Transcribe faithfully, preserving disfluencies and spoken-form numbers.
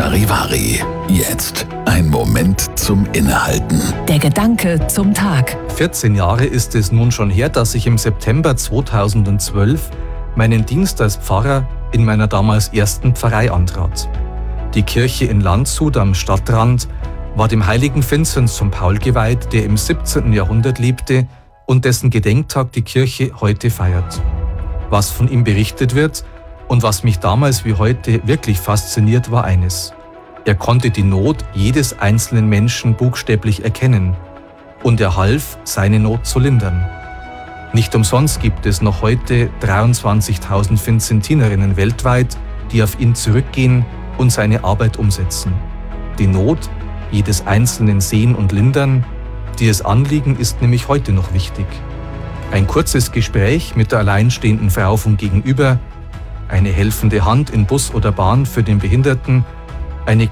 Charivari. Jetzt ein Moment zum Innehalten. Der Gedanke zum Tag. vierzehn Jahre ist es nun schon her, dass ich im September zweitausendzwölf meinen Dienst als Pfarrer in meiner damals ersten Pfarrei antrat. Die Kirche in Landshut am Stadtrand war dem heiligen Vinzenz von Paul geweiht, der im siebzehnten Jahrhundert lebte und dessen Gedenktag die Kirche heute feiert. Was von ihm berichtet wird und was mich damals wie heute wirklich fasziniert, war eines: Er konnte die Not jedes einzelnen Menschen buchstäblich erkennen und er half, seine Not zu lindern. Nicht umsonst gibt es noch heute dreiundzwanzigtausend Vinzentinerinnen weltweit, die auf ihn zurückgehen und seine Arbeit umsetzen. Die Not jedes Einzelnen sehen und lindern, dieses Anliegen ist nämlich heute noch wichtig. Ein kurzes Gespräch mit der alleinstehenden Frau vom Gegenüber, eine helfende Hand in Bus oder Bahn für den Behinderten, eine